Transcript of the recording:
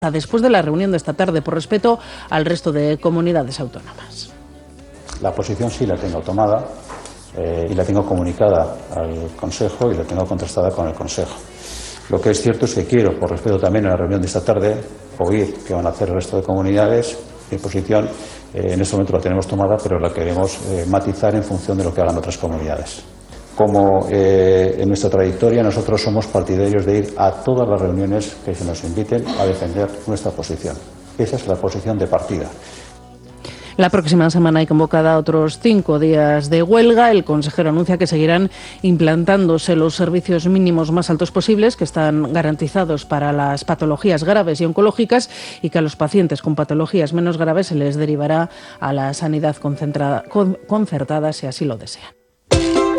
después de la reunión de esta tarde por respeto al resto de comunidades autónomas. La posición sí la tengo tomada y la tengo comunicada al Consejo y la tengo contrastada con el Consejo. Lo que es cierto es que quiero, por respeto también a la reunión de esta tarde, oír qué van a hacer el resto de comunidades. Mi posición en este momento la tenemos tomada, pero la queremos matizar en función de lo que hagan otras comunidades. Como en nuestra trayectoria, nosotros somos partidarios de ir a todas las reuniones que se nos inviten a defender nuestra posición. Esa es la posición de partida. La próxima semana hay convocada otros 5 días de huelga. El consejero anuncia que seguirán implantándose los servicios mínimos más altos posibles, que están garantizados para las patologías graves y oncológicas, y que a los pacientes con patologías menos graves se les derivará a la sanidad concertada si así lo desean.